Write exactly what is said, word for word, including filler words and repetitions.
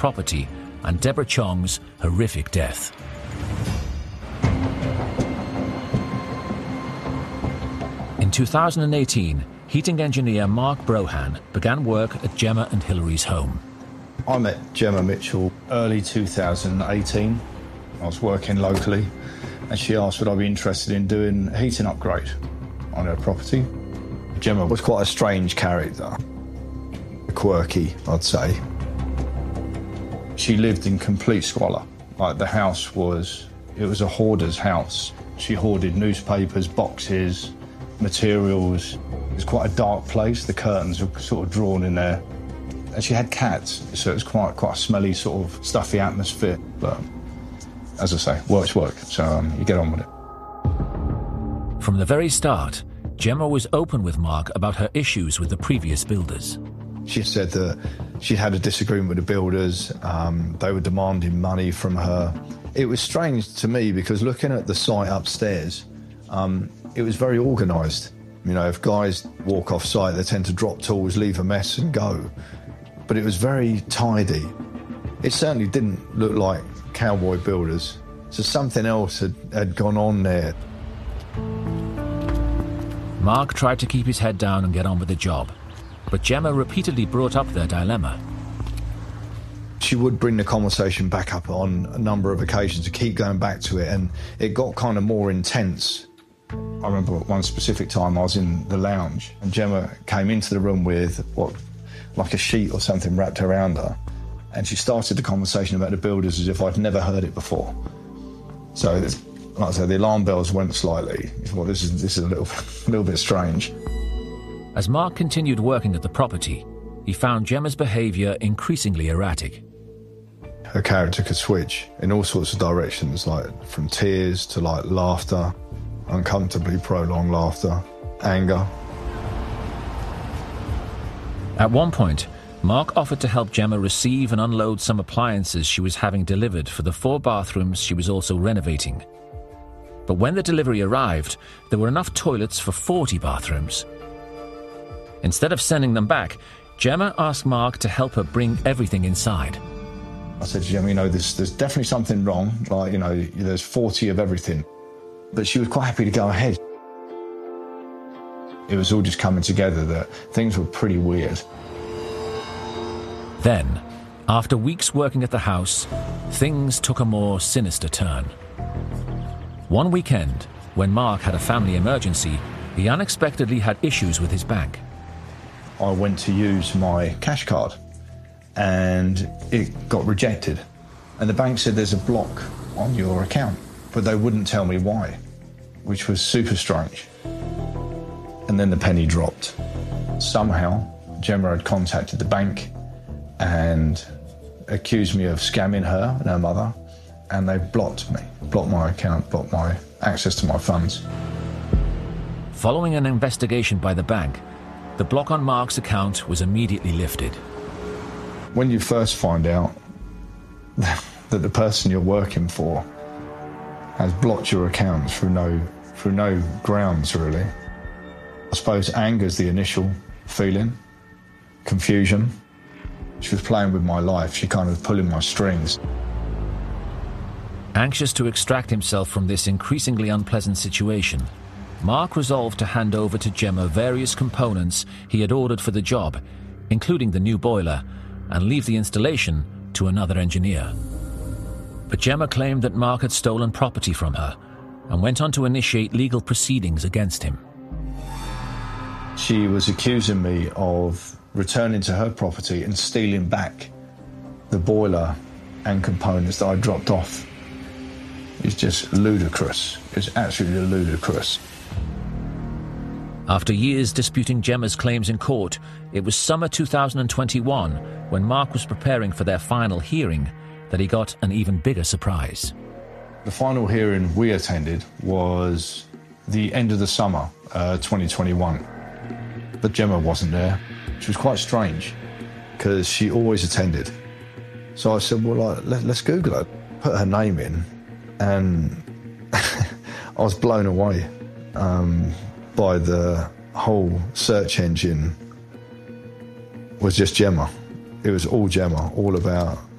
property and Deborah Chong's horrific death. In two thousand eighteen, heating engineer Mark Brohan began work at Gemma and Hillary's home. I met Gemma Mitchell early two thousand eighteen. I was working locally, and she asked would I be interested in doing a heating upgrade on her property. Gemma was quite a strange character, quirky, I'd say. She lived in complete squalor. Like, the house was, it was a hoarder's house. She hoarded newspapers, boxes, materials. It was quite a dark place. The curtains were sort of drawn in there. And she had cats, so it was quite quite a smelly, sort of stuffy atmosphere. But as I say, work's work, so um, you get on with it. From the very start, Gemma was open with Mark about her issues with the previous builders. She said that she'd had a disagreement with the builders. Um, they were demanding money from her. It was strange to me because looking at the site upstairs, um, it was very organised. You know, if guys walk off site, they tend to drop tools, leave a mess and go. But it was very tidy. It certainly didn't look like cowboy builders. So something else had, had gone on there. Mark tried to keep his head down and get on with the job, but Gemma repeatedly brought up their dilemma. She would bring the conversation back up on a number of occasions to keep going back to it, and it got kind of more intense. I remember one specific time I was in the lounge and Gemma came into the room with what, like a sheet or something wrapped around her, and she started the conversation about the builders as if I'd never heard it before. So, like I said, the alarm bells went slightly. You thought, this is this is a little, a little bit strange. As Mark continued working at the property, he found Gemma's behaviour increasingly erratic. Her character could switch in all sorts of directions, like from tears to like laughter, uncomfortably prolonged laughter, anger. At one point, Mark offered to help Gemma receive and unload some appliances she was having delivered for the four bathrooms she was also renovating. But when the delivery arrived, there were enough toilets for forty bathrooms. Instead of sending them back, Gemma asked Mark to help her bring everything inside. I said to Gemma, you know, there's, there's definitely something wrong, like, you know, there's forty of everything. But she was quite happy to go ahead. It was all just coming together that things were pretty weird. Then, after weeks working at the house, things took a more sinister turn. One weekend, when Mark had a family emergency, he unexpectedly had issues with his bank. I went to use my cash card and it got rejected. And the bank said there's a block on your account, but they wouldn't tell me why, which was super strange. And then the penny dropped. Somehow, Gemma had contacted the bank and accused me of scamming her and her mother, and they blocked me, blocked my account, blocked my access to my funds. Following an investigation by the bank, the block on Mark's account was immediately lifted. When you first find out that the person you're working for has blocked your account through no, through no grounds, really, I suppose anger's the initial feeling, confusion. She was playing with my life, she kind of pulling my strings. Anxious to extract himself from this increasingly unpleasant situation, Mark resolved to hand over to Gemma various components he had ordered for the job, including the new boiler, and leave the installation to another engineer. But Gemma claimed that Mark had stolen property from her and went on to initiate legal proceedings against him. She was accusing me of returning to her property and stealing back the boiler and components that I dropped off. It's just ludicrous. It's absolutely ludicrous. After years disputing Gemma's claims in court, it was summer two thousand twenty-one, when Mark was preparing for their final hearing, that he got an even bigger surprise. The final hearing we attended was the end of the summer, uh, twenty twenty-one. But Gemma wasn't there, which was quite strange, because she always attended. So I said, well, like, let, let's Google her. Put her name in, and I was blown away um, by the whole search engine was just Gemma. It was all Gemma, all about